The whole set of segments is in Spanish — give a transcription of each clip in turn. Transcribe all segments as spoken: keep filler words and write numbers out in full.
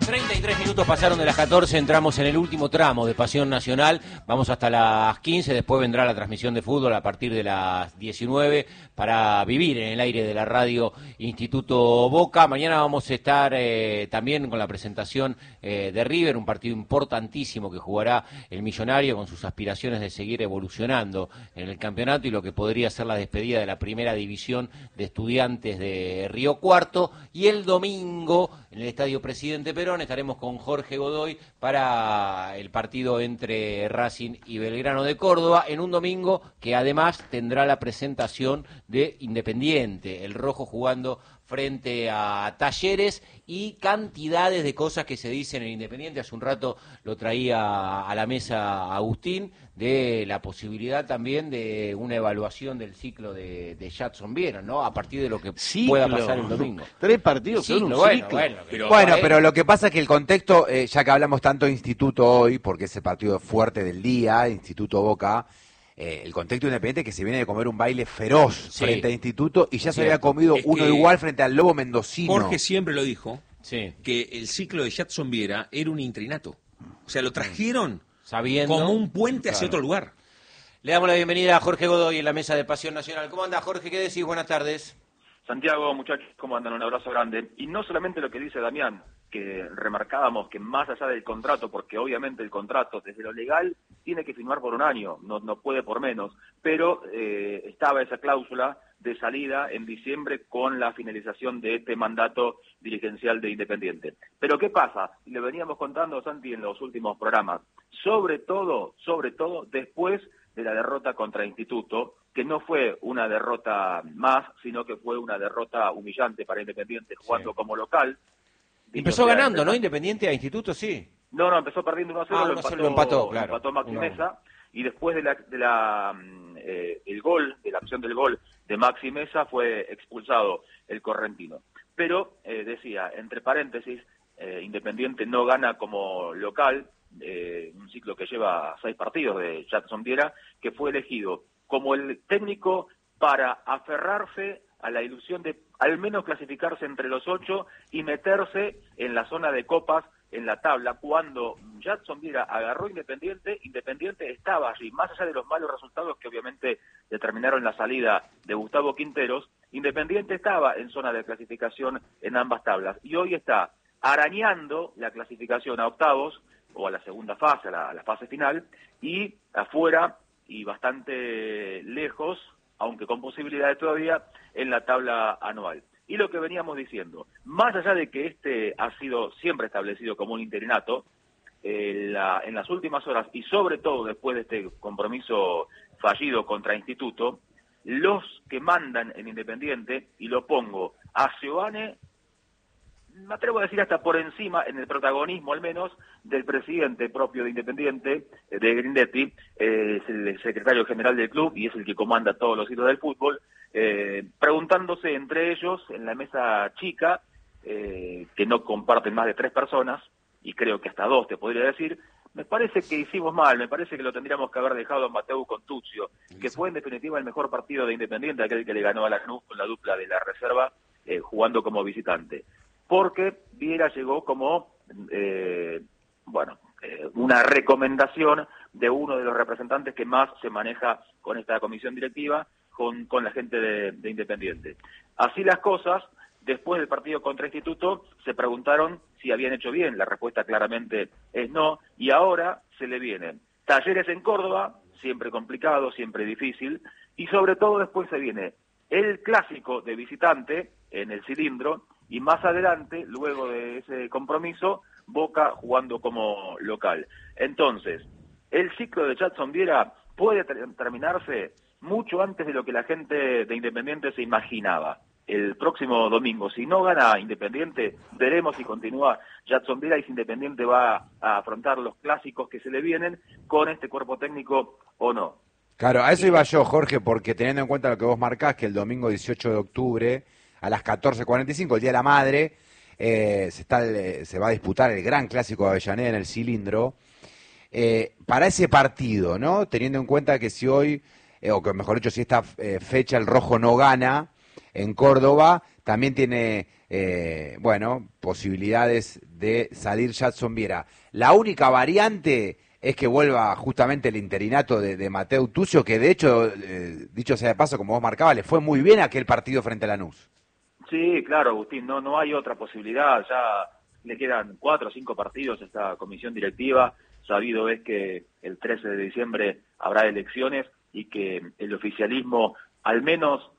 treinta y tres minutos pasaron de las catorce, entramos en el último tramo de Pasión Nacional, vamos hasta las quince, después vendrá la transmisión de fútbol a partir de las diecinueve para vivir en el aire de la radio Instituto Boca. Mañana vamos a estar eh, también con la presentación eh, de River, un partido importantísimo que jugará el Millonario con sus aspiraciones de seguir evolucionando en el campeonato y lo que podría ser la despedida de la primera división de Estudiantes de Río Cuarto. Y el domingo en el Estadio Presidente Perón estaremos con Jorge Godoy para el partido entre Racing y Belgrano de Córdoba, en un domingo que además tendrá la presentación de Independiente, el rojo jugando frente a Talleres, y cantidades de cosas que se dicen en Independiente. Hace un rato lo traía a la mesa Agustín, de la posibilidad también de una evaluación del ciclo de, de Jadson Viera, ¿no? A partir de lo que Ciclo. pueda pasar el domingo. Tres partidos Ciclo, son un bueno, ciclo. bueno, pero, Bueno, eh, pero lo que pasa es que el contexto, eh, ya que hablamos tanto de Instituto hoy, porque es el partido fuerte del día, Instituto Boca, eh, el contexto independiente es que se viene de comer un baile feroz Sí. frente a Instituto y ya Es se había cierto. comido Es uno que igual frente al Lobo Mendocino. Jorge siempre lo dijo, sí, que el ciclo de Jadson Viera era un interinato. O sea, lo trajeron sabiendo como un puente hacia Claro. otro lugar. Le damos la bienvenida a Jorge Godoy en la mesa de Pasión Nacional. ¿Cómo anda, Jorge? ¿Qué decís? Buenas tardes. Santiago, muchachos, ¿cómo andan? Un abrazo grande. Y no solamente lo que dice Damián, que remarcábamos que más allá del contrato, porque obviamente el contrato desde lo legal tiene que firmar por un año, no, no puede por menos, pero eh, estaba esa cláusula de salida en diciembre con la finalización de este mandato dirigencial de Independiente. Pero ¿qué pasa? Y le veníamos contando, Santi, en los últimos programas, sobre todo, sobre todo después de la derrota contra Instituto, que no fue una derrota más, sino que fue una derrota humillante para Independiente jugando Sí. como local. Empezó Dicho sea, ganando, ¿no? empezó- Independiente a Instituto, sí. No, no, empezó perdiendo uno a cero, Ah, lo, uno a empató, cero, lo empató, claro. empató Maxi uno a uno. Mesa, y después de la, de la mm, eh, el gol, de la acción del gol de Maxi Mesa, fue expulsado el correntino. Pero, eh, decía, entre paréntesis, eh, Independiente no gana como local, eh, un ciclo que lleva seis partidos de Jadson Viera, que fue elegido como el técnico para aferrarse a la ilusión de al menos clasificarse entre los ocho y meterse en la zona de copas en la tabla. Cuando Jadson Viera agarró Independiente, Independiente estaba allí, más allá de los malos resultados que obviamente determinaron la salida de Gustavo Quinteros, Independiente estaba en zona de clasificación en ambas tablas, y hoy está arañando la clasificación a octavos, o a la segunda fase, a la, a la fase final, y afuera, y bastante lejos, aunque con posibilidades todavía, en la tabla anual. Y lo que veníamos diciendo, más allá de que este ha sido siempre establecido como un interinato, eh, la, en las últimas horas, y sobre todo después de este compromiso fallido contra Instituto, los que mandan en Independiente, y lo pongo a Giovane, me atrevo a decir hasta por encima, en el protagonismo al menos, del presidente propio de Independiente, eh, de Grindetti, eh, es el secretario general del club y es el que comanda todos los hilos del fútbol, eh, preguntándose entre ellos en la mesa chica, eh, que no comparten más de tres personas, y creo que hasta dos te podría decir, me parece que hicimos mal, me parece que lo tendríamos que haber dejado a Mateu Contuccio, que fue en definitiva el mejor partido de Independiente, aquel que le ganó a Lanús con la dupla de la reserva, eh, jugando como visitante. Porque Viera llegó como, eh, bueno, eh, una recomendación de uno de los representantes que más se maneja con esta comisión directiva, con, con la gente de, de Independiente. Así las cosas, después del partido contra Instituto, se preguntaron si habían hecho bien, la respuesta claramente es no, y ahora se le vienen Talleres en Córdoba, siempre complicado, siempre difícil, y sobre todo después se viene el clásico de visitante en el Cilindro, y más adelante, luego de ese compromiso, Boca jugando como local. Entonces, el ciclo de Jadson Viera puede ter- terminarse mucho antes de lo que la gente de Independiente se imaginaba. El próximo domingo, si no gana Independiente, veremos si continúa Jadson Viera y si Independiente va a afrontar los clásicos que se le vienen con este cuerpo técnico o no. Claro, a eso iba yo, Jorge, porque teniendo en cuenta lo que vos marcás, que el domingo dieciocho de octubre, a las catorce cuarenta y cinco, el Día de la Madre, eh, se, está el- se va a disputar el gran clásico de Avellaneda en el Cilindro. Eh, para ese partido, ¿no? Teniendo en cuenta que si hoy, eh, o que mejor dicho, si esta eh, fecha el rojo no gana, en Córdoba, también tiene, eh, bueno, posibilidades de salir Jadson Viera. La única variante es que vuelva justamente el interinato de, de Mateu Tucio, que de hecho, eh, dicho sea de paso, como vos marcabas, le fue muy bien aquel partido frente a Lanús. Sí, claro, Agustín, no, no hay otra posibilidad, ya le quedan cuatro o cinco partidos a esta comisión directiva, sabido es que el trece de diciembre habrá elecciones y que el oficialismo, al menos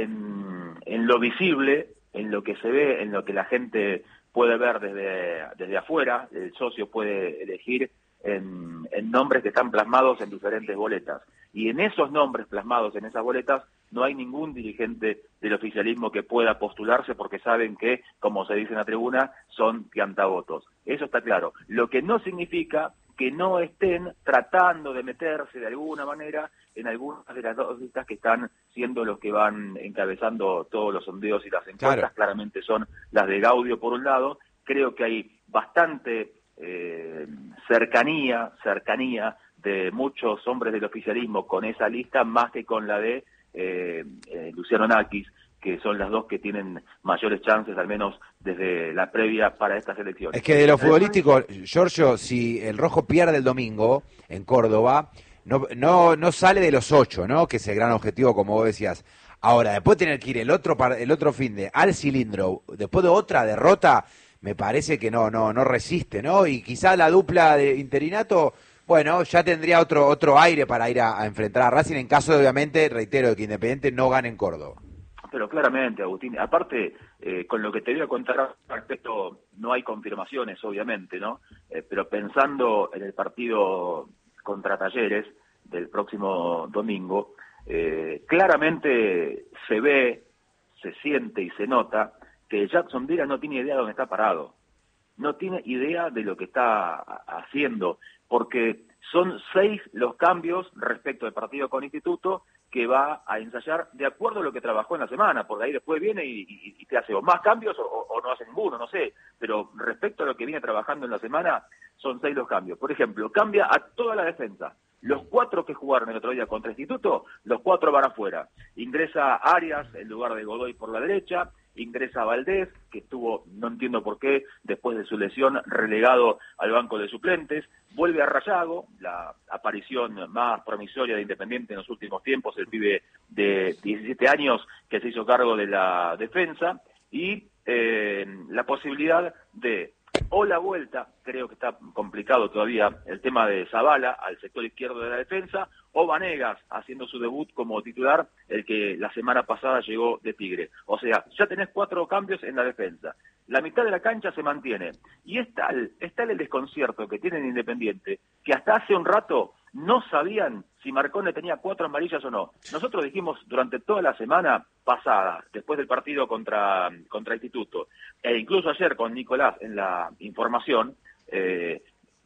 en, en lo visible, en lo que se ve, en lo que la gente puede ver desde, desde afuera, el socio puede elegir en, en nombres que están plasmados en diferentes boletas. Y en esos nombres plasmados en esas boletas no hay ningún dirigente del oficialismo que pueda postularse porque saben que, como se dice en la tribuna, son piantavotos. Eso está claro. Lo que no significa que no estén tratando de meterse de alguna manera en algunas de las dos listas que están siendo los que van encabezando todos los sondeos y las encuestas. Claro. Claramente son las de Gaudio por un lado. Creo que hay bastante eh, cercanía, cercanía de muchos hombres del oficialismo con esa lista, más que con la de eh, eh, Luciano Nakis, que son las dos que tienen mayores chances, al menos desde la previa para estas elecciones. Es que de lo futbolístico, Giorgio, si el Rojo pierde el domingo en Córdoba, no, no, no sale de los ocho, ¿no? Que es el gran objetivo, como vos decías. Ahora, después de tener que ir el otro, el otro fin de al cilindro, después de otra derrota, me parece que no, no, no resiste, ¿no? Y quizá la dupla de interinato, bueno, ya tendría otro, otro aire para ir a, a enfrentar a Racing en caso de, obviamente, reitero, de que Independiente no gane en Córdoba. Pero claramente, Agustín, aparte, eh, con lo que te voy a contar al respecto, no hay confirmaciones, obviamente, ¿no? Eh, pero pensando en el partido contra Talleres del próximo domingo, eh, claramente se ve, se siente y se nota que Jadson Viera no tiene idea de dónde está parado, no tiene idea de lo que está haciendo, porque son seis los cambios respecto al partido con Instituto que va a ensayar de acuerdo a lo que trabajó en la semana, porque ahí después viene y, y, y te hace o más cambios o, o no hace ninguno, no sé, pero respecto a lo que viene trabajando en la semana, son seis los cambios. Por ejemplo, cambia a toda la defensa. Los cuatro que jugaron el otro día contra Instituto, los cuatro van afuera. Ingresa Arias en lugar de Godoy por la derecha, ingresa Valdés, que estuvo, no entiendo por qué, después de su lesión, relegado al banco de suplentes, vuelve a Rayago, la aparición más promisoria de Independiente en los últimos tiempos, el pibe de diecisiete años que se hizo cargo de la defensa, y eh, la posibilidad de, o la vuelta, creo que está complicado todavía el tema de Zavala al sector izquierdo de la defensa, o Vanegas haciendo su debut como titular, el que la semana pasada llegó de Tigre. O sea, ya tenés cuatro cambios en la defensa. La mitad de la cancha se mantiene. Y es tal, es tal el desconcierto que tienen Independiente, que hasta hace un rato no sabían si Marcone tenía cuatro amarillas o no. Nosotros dijimos durante toda la semana pasada, después del partido contra, contra Instituto, e incluso ayer con Nicolás en la información, eh,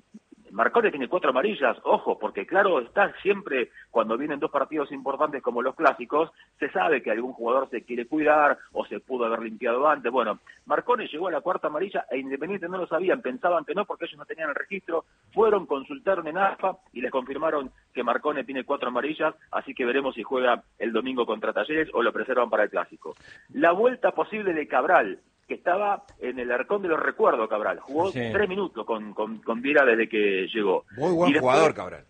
Marcone tiene cuatro amarillas, ojo, porque claro, está siempre, cuando vienen dos partidos importantes como los clásicos, se sabe que algún jugador se quiere cuidar o se pudo haber limpiado antes. Bueno, Marcone llegó a la cuarta amarilla e Independiente no lo sabían, pensaban que no porque ellos no tenían el registro, fueron, consultaron en AFA y les confirmaron que Marcone tiene cuatro amarillas, así que veremos si juega el domingo contra Talleres o lo preservan para el clásico. La vuelta posible de Cabral, que estaba en el arcón de los recuerdos, Cabral. Jugó sí. tres minutos con, con, con Viera desde que llegó. Muy buen después, jugador, Cabral.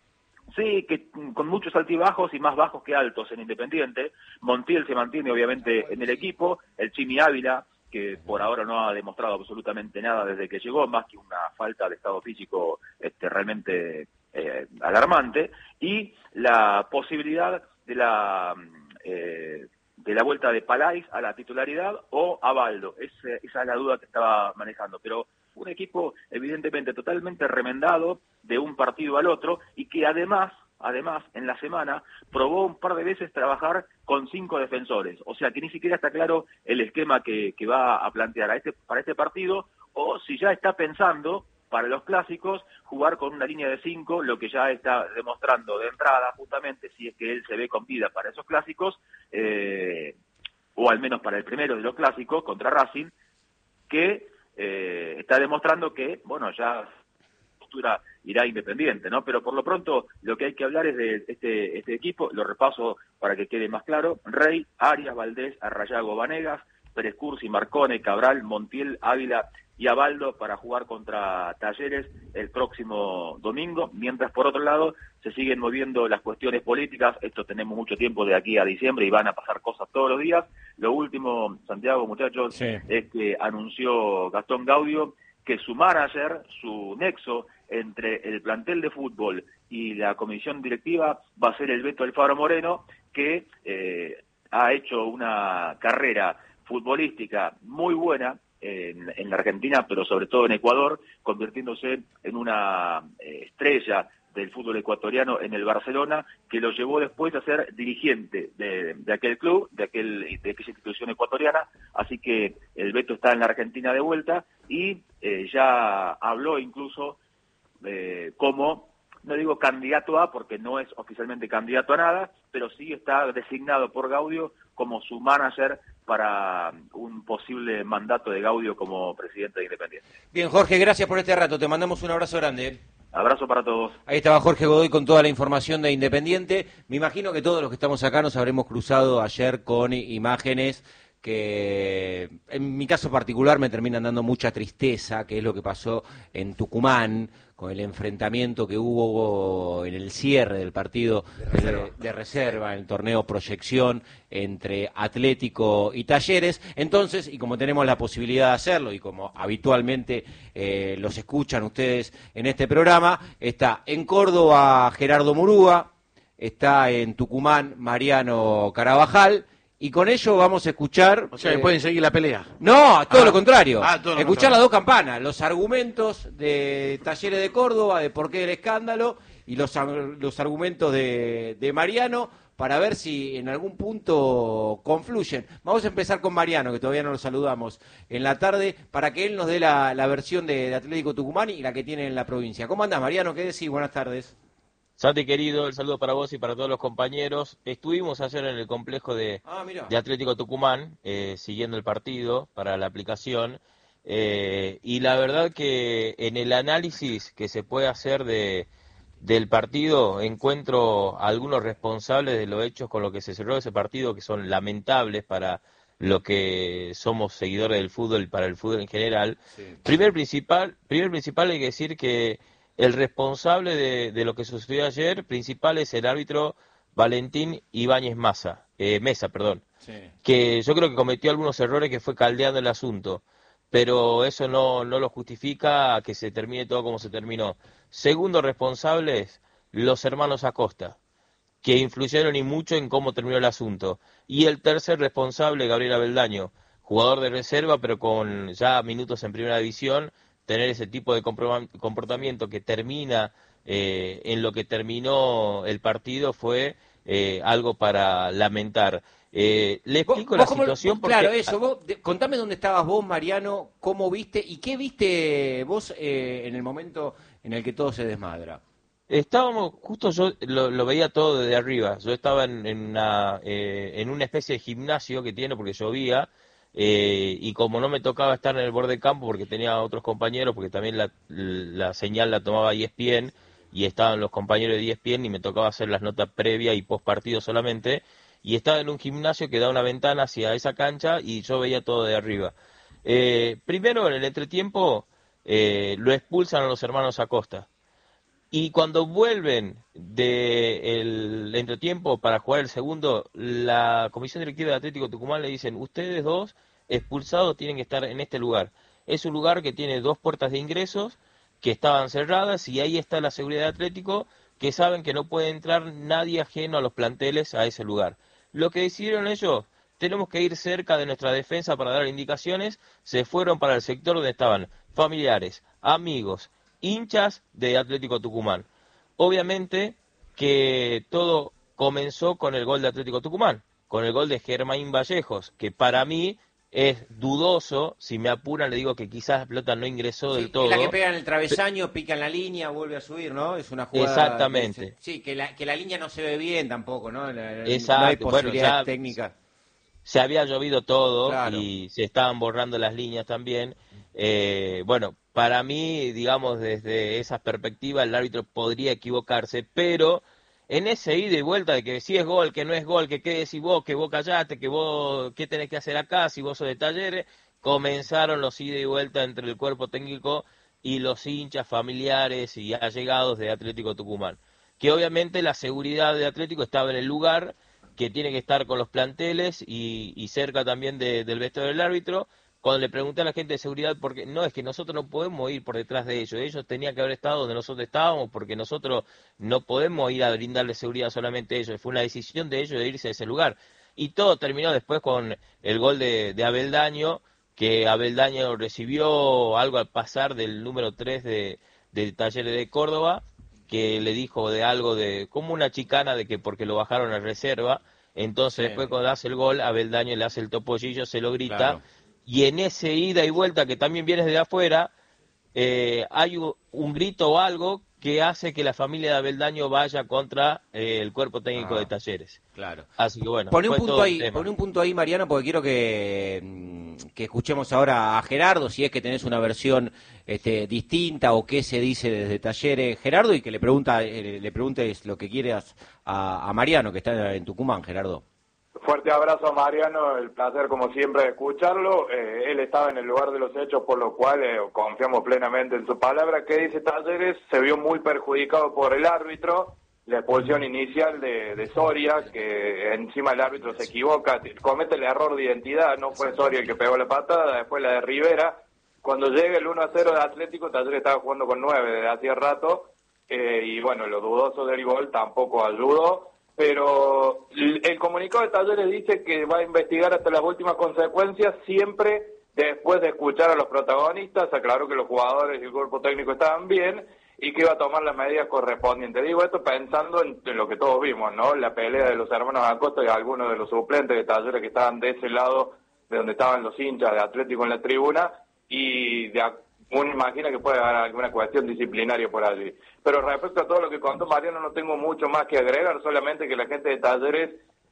Sí, que con muchos altibajos y más bajos que altos en Independiente. Montiel se mantiene, obviamente, en el equipo. El Chimi Ávila, que por ahora no ha demostrado absolutamente nada desde que llegó, más que una falta de estado físico este, realmente eh, alarmante. Y la posibilidad de la... Eh, de la vuelta de Palais a la titularidad o a Baldo. Ese, esa es la duda que estaba manejando. Pero un equipo evidentemente totalmente remendado de un partido al otro y que además, además en la semana probó un par de veces trabajar con cinco defensores. O sea que ni siquiera está claro el esquema que, que va a plantear a este, para este partido o si ya está pensando para los clásicos, jugar con una línea de cinco, lo que ya está demostrando de entrada, justamente, si es que él se ve con vida para esos clásicos, eh, o al menos para el primero de los clásicos, contra Racing, que eh, está demostrando que, bueno, ya postura irá Independiente, ¿no? Pero por lo pronto, lo que hay que hablar es de este, este equipo, lo repaso para que quede más claro: Rey, Arias, Valdés, Arrayago, Vanegas, Pérez Cursi, Marcone, Cabral, Montiel, Ávila y Abaldo para jugar contra Talleres el próximo domingo, mientras por otro lado se siguen moviendo las cuestiones políticas. Esto tenemos mucho tiempo de aquí a diciembre y van a pasar cosas todos los días. Lo último, Santiago, muchachos, sí. es que anunció Gastón Gaudio que su manager, su nexo entre el plantel de fútbol y la comisión directiva va a ser el Beto Alfaro Moreno, que eh, ha hecho una carrera futbolística muy buena en, en la Argentina, pero sobre todo en Ecuador, convirtiéndose en una eh, estrella del fútbol ecuatoriano en el Barcelona, que lo llevó después a ser dirigente de, de aquel club, de aquel de aquella institución ecuatoriana. Así que el Beto está en la Argentina de vuelta y eh, ya habló incluso eh, como, no digo candidato a, porque no es oficialmente candidato a nada, pero sí está designado por Gaudio como su manager para un posible mandato de Gaudio como presidente de Independiente. Bien, Jorge, gracias por este rato. Te mandamos un abrazo grande. Abrazo para todos. Ahí estaba Jorge Godoy con toda la información de Independiente. Me imagino que todos los que estamos acá nos habremos cruzado ayer con imágenes que en mi caso particular me terminan dando mucha tristeza, que es lo que pasó en Tucumán, con el enfrentamiento que hubo en el cierre del partido de reserva, de, de reserva en el torneo Proyección entre Atlético y Talleres. Entonces, y como tenemos la posibilidad de hacerlo, y como habitualmente eh, los escuchan ustedes en este programa, está en Córdoba Gerardo Murúa, está en Tucumán Mariano Carabajal, y con ello vamos a escuchar... O sea, eh, pueden seguir la pelea. No, todo ah, lo contrario. Ah, todo lo escuchar contrario. las dos campanas, los argumentos de Talleres de Córdoba, de por qué el escándalo, y los, los argumentos de, de Mariano, para ver si en algún punto confluyen. Vamos a empezar con Mariano, que todavía no lo saludamos en la tarde, para que él nos dé la, la versión de, de Atlético Tucumán y la que tiene en la provincia. ¿Cómo andás, Mariano? ¿Qué decís? Buenas tardes. Santi, querido, el saludo para vos y para todos los compañeros. Estuvimos ayer en el complejo de, ah, de Atlético Tucumán, eh, siguiendo el partido para la aplicación, eh, y la verdad que en el análisis que se puede hacer de, del partido, encuentro algunos responsables de los hechos con los que se cerró ese partido, que son lamentables para lo que somos seguidores del fútbol y para el fútbol en general. Sí. Primer principal, primer principal hay que decir que el responsable de, de lo que sucedió ayer, principal, es el árbitro Valentín Ibáñez Massa, eh, Mesa, perdón, sí. que yo creo que cometió algunos errores, que fue caldeando el asunto, pero eso no, no lo justifica a que se termine todo como se terminó. Segundo responsable es los hermanos Acosta, que influyeron y mucho en cómo terminó el asunto. Y el tercer responsable, Gabriel Abeldaño, jugador de reserva, pero con ya minutos en primera división, tener ese tipo de comportamiento que termina eh, en lo que terminó el partido fue eh, algo para lamentar. Eh, le explico la situación vos, porque... Claro, eso, vos, de, contame dónde estabas vos, Mariano, cómo viste y qué viste vos eh, en el momento en el que todo se desmadra. Estábamos, justo yo lo, lo veía todo desde arriba, yo estaba en, en, una, eh, en una especie de gimnasio que tiene porque llovía, Eh, y como no me tocaba estar en el borde del campo porque tenía otros compañeros, porque también la, la señal la tomaba E S P N y estaban los compañeros de E S P N y me tocaba hacer las notas previa y post partido solamente, y estaba en un gimnasio que da una ventana hacia esa cancha y yo veía todo de arriba. Eh, primero, en el entretiempo, eh, lo expulsan a los hermanos Acosta, y cuando vuelven del entretiempo para jugar el segundo, la comisión directiva de Atlético Tucumán le dicen: ustedes dos expulsados tienen que estar en este lugar. Es un lugar que tiene dos puertas de ingresos que estaban cerradas, y ahí está la seguridad de Atlético, que saben que no puede entrar nadie ajeno a los planteles a ese lugar. Lo que decidieron ellos: tenemos que ir cerca de nuestra defensa para dar indicaciones. Se fueron para el sector donde estaban familiares, amigos, hinchas de Atlético Tucumán. Obviamente que todo comenzó con el gol de Atlético Tucumán, con el gol de Germain Vallejos, que para mí es dudoso. Si me apuran, le digo que quizás la pelota no ingresó Sí, del todo. La que pega en el travesaño, pica en la línea, vuelve a subir, ¿no? Es una jugada... Exactamente. Sí, que la, que la línea no se ve bien tampoco, ¿no? La, Exacto. No hay posibilidades Bueno, ya técnicas. Se había llovido todo, Claro. Y se estaban borrando las líneas también. Eh, bueno, para mí, digamos, desde esa perspectiva, el árbitro podría equivocarse, pero en ese ida y vuelta de que si es gol, que no es gol, que qué decís vos, que vos callaste, que vos, qué tenés que hacer acá, si vos sos de Talleres, comenzaron los ida y vuelta entre el cuerpo técnico y los hinchas familiares y allegados de Atlético Tucumán. Que obviamente la seguridad de Atlético estaba en el lugar, que tiene que estar con los planteles y, y cerca también de, del vestuario del árbitro. Cuando le pregunté a la gente de seguridad, porque no, es que nosotros no podemos ir por detrás de ellos, ellos tenían que haber estado donde nosotros estábamos, porque nosotros no podemos ir a brindarle seguridad solamente a ellos, fue una decisión de ellos de irse de ese lugar. Y todo terminó después con el gol de, de Abeldaño, que Abeldaño recibió algo al pasar del número tres de, de Talleres de Córdoba, que le dijo de algo de, como una chicana de que porque lo bajaron a reserva, entonces sí. Después cuando hace el gol, Abeldaño le hace el topollillo, se lo grita, claro. Y en ese ida y vuelta que también viene de afuera, eh, hay un, un grito o algo que hace que la familia de Abeldaño vaya contra eh, el cuerpo técnico ah, de Talleres. Claro. Así que bueno. Poné un punto ahí, poné un punto ahí, Mariano, porque quiero que, que escuchemos ahora a Gerardo, si es que tenés una versión este, distinta o qué se dice desde Talleres, Gerardo, y que le pregunta, eh, le preguntes lo que quieras a, a Mariano, que está en Tucumán, Gerardo. Fuerte abrazo a Mariano, el placer como siempre de escucharlo. Eh, él estaba en el lugar de los hechos, por lo cual eh, confiamos plenamente en su palabra. ¿Qué dice Talleres? Se vio muy perjudicado por el árbitro, la expulsión inicial de, de Soria, que encima el árbitro se equivoca, comete el error de identidad, no fue Soria el que pegó la patada, después la de Rivera. Cuando llega el uno a cero de Atlético, Talleres estaba jugando con nueve desde hacía rato, eh, y bueno, lo dudoso del gol tampoco ayudó. Pero el comunicado de Talleres dice que va a investigar hasta las últimas consecuencias, siempre después de escuchar a los protagonistas. Aclaró que los jugadores y el cuerpo técnico estaban bien y que iba a tomar las medidas correspondientes. Digo esto pensando en, en lo que todos vimos, ¿no? La pelea de los hermanos Acosta y algunos de los suplentes de Talleres que estaban de ese lado, de donde estaban los hinchas de Atlético en la tribuna, y de uno imagina que puede haber alguna cuestión disciplinaria por allí. Pero respecto a todo lo que contó Mariano, no tengo mucho más que agregar, solamente que la gente de Talleres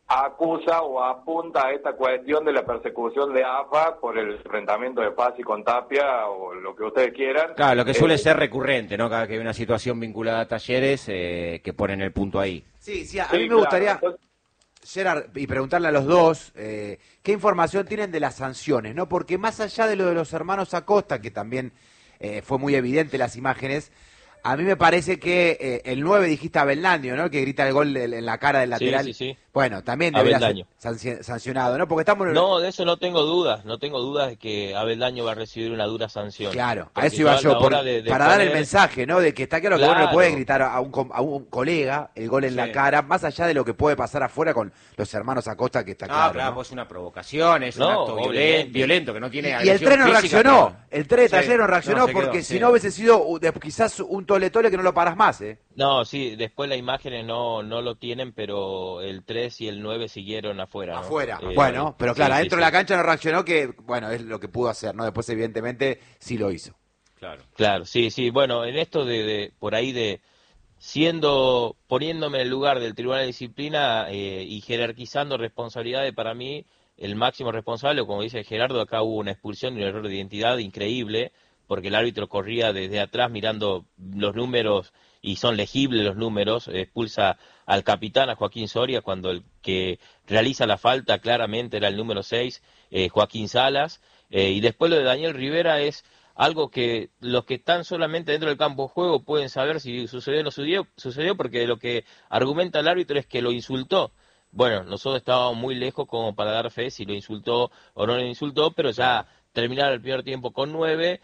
acusa o apunta a esta cuestión de la persecución de A F A por el enfrentamiento de Pazzi con Tapia o lo que ustedes quieran. Claro, lo que suele eh, ser recurrente, ¿no? Cada que hay una situación vinculada a Talleres, eh, que ponen el punto ahí. Sí, sí, a sí, mí me claro. gustaría... Entonces, Gerard, y preguntarle a los dos, eh, ¿qué información tienen de las sanciones? ¿No? Porque más allá de lo de los hermanos Acosta, que también eh, fue muy evidente las imágenes, a mí me parece que eh, el nueve dijiste a Abeldaño, ¿no? Que grita el gol de, en la cara del lateral. Sí, sí, sí. Bueno, también debería Abeldaño. ser sancionado, ¿no? Porque estamos... No, de eso no tengo dudas, no tengo dudas de que Abeldaño va a recibir una dura sanción. Claro, Porque a eso iba yo, yo, por, de, de para poner... dar el mensaje, ¿no? De que está claro, claro. que uno le puede gritar a un, a un colega el gol en Sí. la cara, más allá de lo que puede pasar afuera con los hermanos Acosta, que está No, claro, claro, ¿no? pues una provocación, es No, un acto obviamente. violento, violento que no tiene Y el agresión tren no física, reaccionó, pero- el tren de Sí. Talleres no reaccionó No, se porque quedó, si sí. no hubiese sido uh, de- quizás un tole tole que no lo paras más, ¿eh? No, sí, después las imágenes no no lo tienen, pero el tres y el nueve siguieron afuera, ¿no? Afuera. Eh, Bueno, pero claro, sí, adentro sí, de la sí. cancha no reaccionó, que bueno, es lo que pudo hacer, ¿no? Después evidentemente sí lo hizo. Claro. Claro, sí, sí. Bueno, en esto de, de por ahí de siendo, poniéndome en el lugar del Tribunal de Disciplina eh, y jerarquizando responsabilidades, para mí el máximo responsable, como dice Gerardo, acá hubo una expulsión y un error de identidad increíble, porque el árbitro corría desde atrás mirando los números y son legibles los números, expulsa al capitán, a Joaquín Soria, cuando el que realiza la falta claramente era el número seis, eh, Joaquín Salas, eh, y después lo de Daniel Rivera es algo que los que están solamente dentro del campo de juego pueden saber si sucedió o no sucedió, sucedió porque lo que argumenta el árbitro es que lo insultó. Bueno, nosotros estábamos muy lejos como para dar fe si lo insultó o no lo insultó, pero ya terminar el primer tiempo con nueve,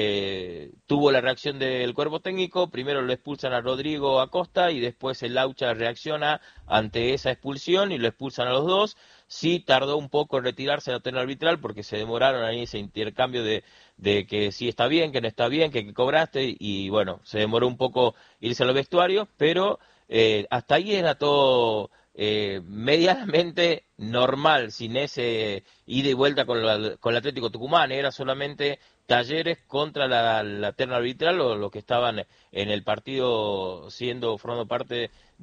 eh, tuvo la reacción del cuerpo técnico, primero lo expulsan a Rodrigo Acosta y después el Laucha reacciona ante esa expulsión y lo expulsan a los dos. Sí tardó un poco en retirarse la terna arbitral porque se demoraron ahí ese intercambio de, de que sí está bien, que no está bien, que, que cobraste, y bueno, se demoró un poco irse a los vestuarios, pero eh, hasta ahí era todo eh, medianamente normal, sin ese ida y vuelta con, la, con el Atlético Tucumán, era solamente Talleres contra la, la terna arbitral o los que estaban en el partido siendo, formando parte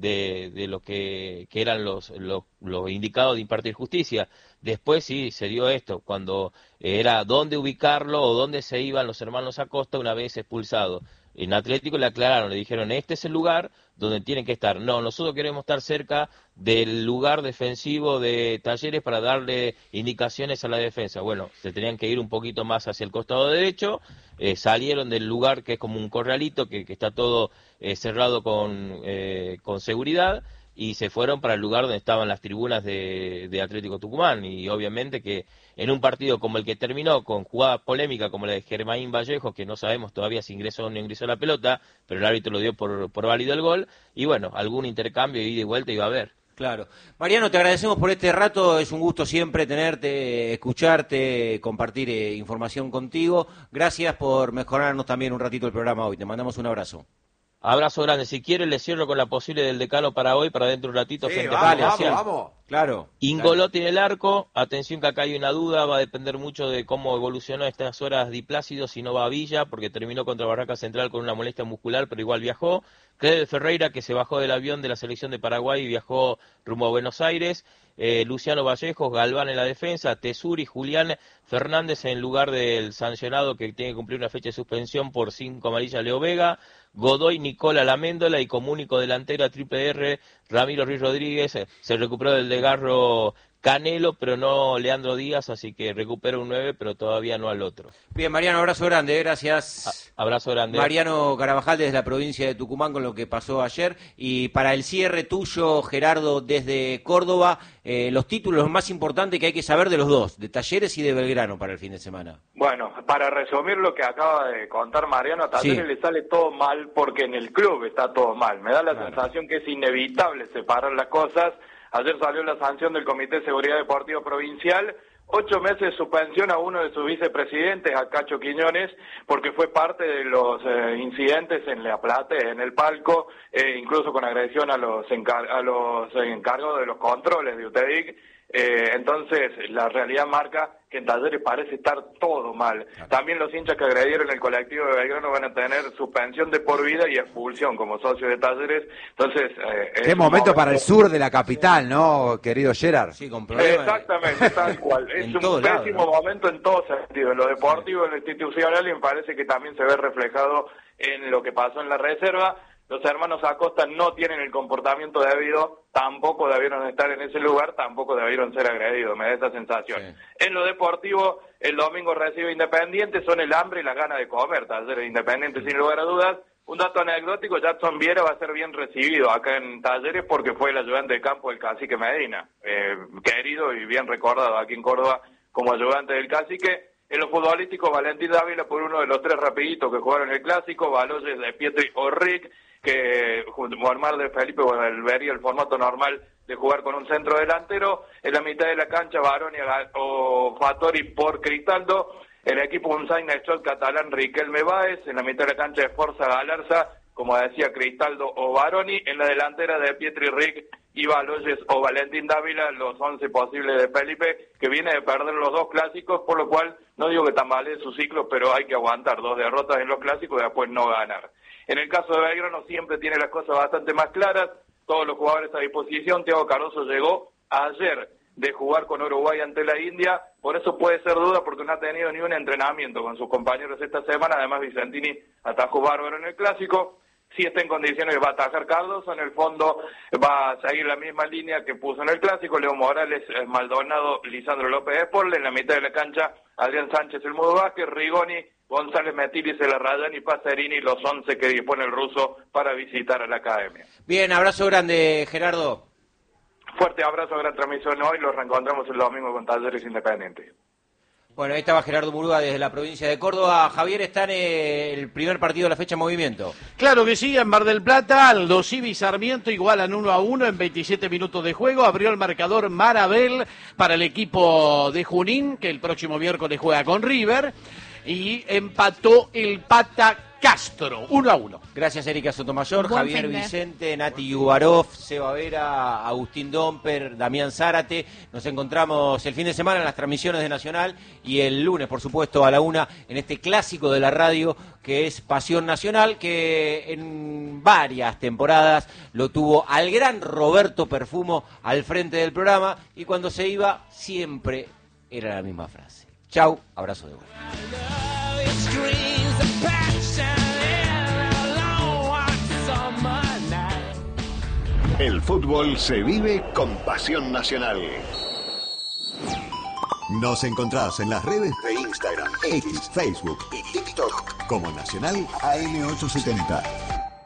de, de lo que, que eran los, los, los indicados de impartir justicia. Después sí se dio esto, cuando era dónde ubicarlo o dónde se iban los hermanos Acosta una vez expulsados. En Atlético le aclararon, le dijeron, este es el lugar donde tienen que estar. No, nosotros queremos estar cerca del lugar defensivo de Talleres para darle indicaciones a la defensa. Bueno, se tenían que ir un poquito más hacia el costado derecho, eh, salieron del lugar que es como un corralito, que, que está todo eh, cerrado con, eh, con seguridad, y se fueron para el lugar donde estaban las tribunas de, de Atlético Tucumán. Y obviamente que en un partido como el que terminó, con jugadas polémicas como la de Germain Vallejo, que no sabemos todavía si ingresó o no ingresó la pelota, pero el árbitro lo dio por, por válido el gol, y bueno, algún intercambio de ida y vuelta iba a haber. Claro. Mariano, te agradecemos por este rato, es un gusto siempre tenerte, escucharte, compartir eh, información contigo. Gracias por mejorarnos también un ratito el programa hoy, te mandamos un abrazo. Abrazo grande. Si quiere, le cierro con la posible del decano para hoy, para dentro de un ratito. Sí, frente vamos, a vamos, Valencia. vamos. Claro. Ingolotti en el arco. Atención que acá hay una duda. Va a depender mucho de cómo evolucionó estas horas Di Plácido, si no va a Villa, porque terminó contra Barraca Central con una molestia muscular, pero igual viajó. Cleber Ferreira, que se bajó del avión de la selección de Paraguay y viajó rumbo a Buenos Aires. Eh, Luciano Vallejos, Galván en la defensa, Tesuri, Julián Fernández en lugar del sancionado que tiene que cumplir una fecha de suspensión por cinco amarillas, Leo Vega, Godoy, Nicola Laméndola y como único delantero a triple R, Ramiro Ruiz Rodríguez. Eh, se recuperó del desgarro Canelo, pero no Leandro Díaz, así que recupera un nueve, pero todavía no al otro. Bien, Mariano, abrazo grande, gracias. A- abrazo grande. Mariano Carabajal desde la provincia de Tucumán con lo que pasó ayer. Y para el cierre tuyo, Gerardo, desde Córdoba, eh, los títulos más importantes que hay que saber de los dos, de Talleres y de Belgrano para el fin de semana. Bueno, para resumir lo que acaba de contar Mariano, a Talleres Sí. le sale todo mal porque en el club está todo mal. Me da la Claro. sensación que es inevitable separar las cosas. Ayer salió la sanción del Comité de Seguridad Deportiva Provincial, ocho meses de suspensión a uno de sus vicepresidentes, a Cacho Quiñones, porque fue parte de los eh, incidentes en La Plata, en el palco, eh, incluso con agresión a los, encar- a los encargados de los controles de U T E D I C. Eh, entonces, la realidad marca que en Talleres parece estar todo mal. Claro. También los hinchas que agredieron el colectivo de Belgrano van a tener suspensión de por vida y expulsión como socios de Talleres. Entonces, eh, qué momento, momento para el sur de la capital, ¿no, querido Gerard? Sí, con problemas. Exactamente, tal cual. Es un pésimo lado, ¿no? momento en todo sentido, en lo deportivo, en lo institucional, y me parece que también se ve reflejado en lo que pasó en la reserva. Los hermanos Acosta no tienen el comportamiento debido, tampoco debieron estar en ese lugar, tampoco debieron ser agredidos, me da esa sensación. Sí. En lo deportivo, el domingo recibe Independiente, son el hambre y las ganas de comer, Talleres Independiente sí. Sin lugar a dudas. Un dato anecdótico, Jackson Viera va a ser bien recibido acá en Talleres porque fue el ayudante de campo del Cacique Medina, eh, querido y bien recordado aquí en Córdoba como ayudante del Cacique. En lo futbolístico, Valentín Dávila por uno de los tres rapiditos que jugaron el Clásico, Baloyes de Pietri o Rick, que junto con Omar de Felipe, bueno, el vería el formato normal de jugar con un centro delantero. En la mitad de la cancha, Baroni o Fattori por Cristaldo. El equipo Unzaina Echot catalán Riquelme Báez. En la mitad de la cancha, Esforza Galarza, como decía Cristaldo o Baroni. En la delantera de Pietri Rick y Baloyes o Valentín Dávila, los once posibles de Felipe, que viene de perder los dos clásicos, por lo cual no digo que tambalee su ciclo, pero hay que aguantar dos derrotas en los clásicos y después no ganar. En el caso de Belgrano siempre tiene las cosas bastante más claras, todos los jugadores a disposición. Thiago Cardoso llegó ayer de jugar con Uruguay ante la India, por eso puede ser duda porque no ha tenido ni un entrenamiento con sus compañeros esta semana. Además Vicentini atajó bárbaro en el Clásico. Si está en condiciones va a atajar Cardoso, en el fondo va a seguir la misma línea que puso en el Clásico, Leo Morales, Maldonado, Lisandro López Espol, en la mitad de la cancha Adrián Sánchez, el Mudo Vázquez, Rigoni, González Metilis, el Arrayán y Pacerini, los once que dispone el ruso para visitar a la academia. Bien, abrazo grande, Gerardo. Fuerte abrazo, gran transmisión hoy, los reencontramos el domingo con Talleres Independiente. Bueno, ahí estaba Gerardo Murúa desde la provincia de Córdoba. Javier, está en el primer partido de la fecha en movimiento. Claro que sí, en Mar del Plata, Aldo Civi y Sarmiento igualan uno a uno en veintisiete minutos de juego. Abrió el marcador Marabel para el equipo de Junín, que el próximo miércoles juega con River. Y empató el Pata Castro, uno a uno. Gracias, Erika Sotomayor, Buen Javier fin de. Vicente, Nati Yubarov, Seba Vera, Agustín Domper, Damián Zárate. Nos encontramos el fin de semana en las transmisiones de Nacional y el lunes, por supuesto, a la una en este clásico de la radio que es Pasión Nacional, que en varias temporadas lo tuvo al gran Roberto Perfumo al frente del programa y cuando se iba siempre era la misma frase. Chau, abrazo de vuelta. El fútbol se vive con Pasión Nacional. Nos encontrás en las redes de Instagram, X, Facebook y TikTok como Nacional A M ochocientos setenta.